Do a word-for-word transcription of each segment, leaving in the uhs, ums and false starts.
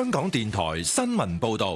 香港電台新聞報道。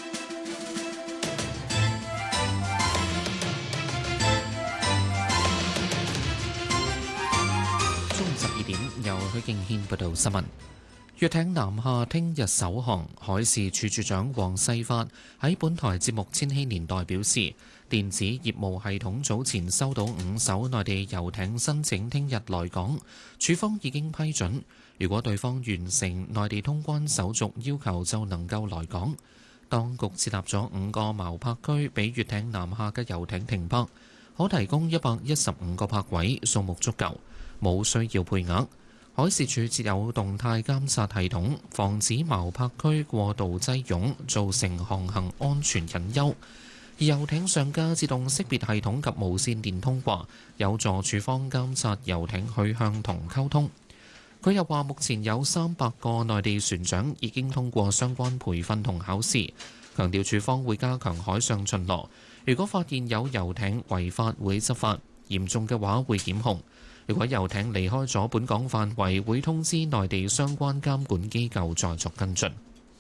中午十二點，由許敬軒報道新聞。粵艇南下聽日首航，海事處處長黃世發喺本台節目《千禧年代》表示，電子業務系統早前收到五艘內地遊艇申請聽日來港，處方已經批准。如果對方完成內地通關手續要求，就能夠來港。當局設立咗五個錨泊區俾粵艇南下嘅遊艇停泊，可提供一百一十五個泊位，數目足夠，冇需要配額。海事處設有動態監察系統，防止錨泊區過度擠擁，造成航行安全隱憂。而遊艇上嘅自動識別系統及無線電通話，有助處方監察遊艇去向同溝通。佢又話，目前有三百個內地船長已經通過相關培訓同考試，強調處方會加強海上巡邏。如果發現有遊艇違法，會執法，嚴重嘅話會檢控。如果遊艇離開咗本港範圍，會通知內地相關監管機構再作跟進。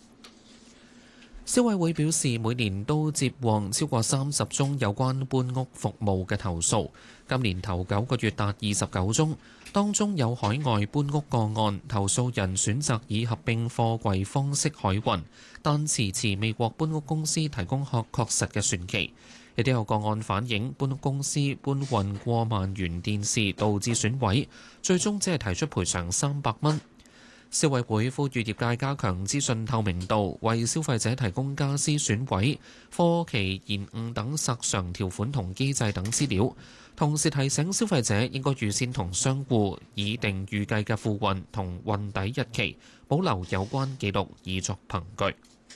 消委會表示，每年都接獲超過三十宗有關搬屋服務嘅投訴，今年頭九個月達二十九宗，當中有海外搬屋個案，投訴人選擇以合併貨櫃方式海運，但遲遲未獲搬屋公司提供確確實嘅船期。亦都有個案反映搬屋公司搬運過萬元電視導致損毀，最終只係提出賠償三百蚊。消委會呼籲業界加強資訊透明度，為消費者提供家私損毀、貨期延誤等索償條款同機制等資料，同時提醒消費者應該預先同商戶擬定預計嘅付運同運抵日期，保留有關記錄以作憑據。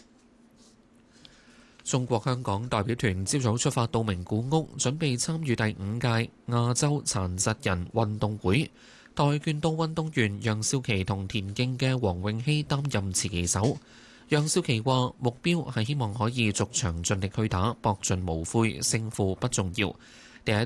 中國香港代表團朝早出發到名古屋，準備參與第五屆亞洲殘疾人運動會。跆拳道運動員楊少琪同田徑嘅黃永熙擔任持旗手。楊少琪話：目標係希望可以逐場盡力去打，搏盡無悔，勝負不重要。